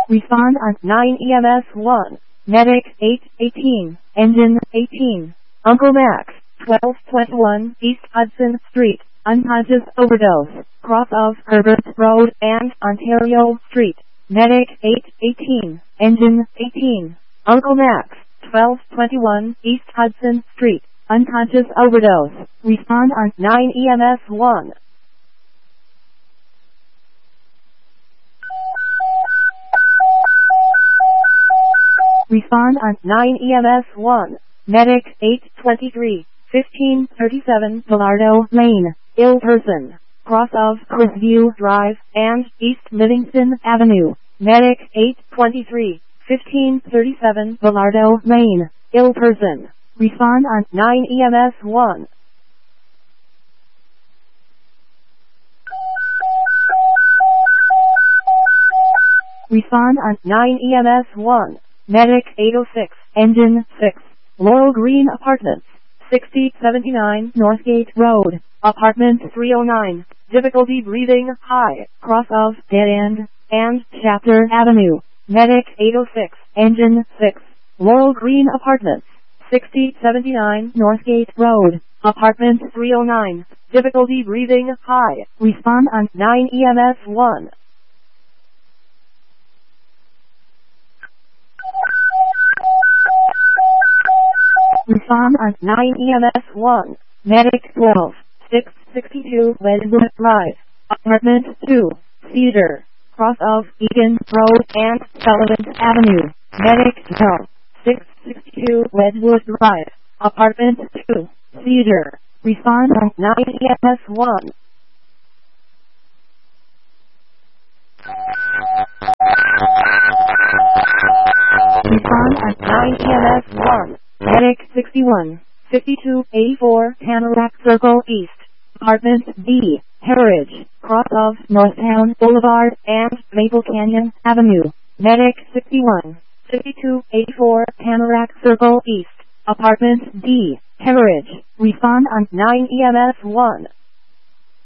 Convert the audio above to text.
Respond on 9 EMS 1. Medic 818. Engine 18. Uncle Max 1221 East Hudson Street. Unconscious overdose. Cross of Herbert Road and Ontario Street. Medic 818. Engine 18. Uncle Max 1221 East Hudson Street. Unconscious overdose. Respond on 9 EMS 1. Respond on 9 EMS 1. Medic 823, 1537 Villardo Lane, ill person. Cross of Crisview Drive and East Livingston Avenue. Medic 823, 1537 Villardo Lane, ill person. Respond on 9 EMS 1. Respond on 9 EMS 1. Medic 806, Engine 6, Laurel Green Apartments, 6079 Northgate Road, Apartment 309, difficulty breathing high, cross of Dead End and Chapter Avenue. Medic 806, Engine 6, Laurel Green Apartments, 6079 Northgate Road, Apartment 309, difficulty breathing high. Respond on 9 EMS 1. Respond on 9 EMS 1. Medic 12, 662 Wedgwood Drive, Apartment 2, Cedar, cross of Egan Road and Sullivan Avenue. Medic 12, 662 Wedgwood Drive, Apartment 2, Cedar. Respond on 9 EMS 1. Respond on 9 EMS 1. Medic 61, 5284 Tamarack Circle East, Apartment B, Heritage, cross of Northtown Boulevard and Maple Canyon Avenue. Medic 61, 5284 Tamarack Circle East, Apartment B, Heritage. Respond on 9 EMS 1.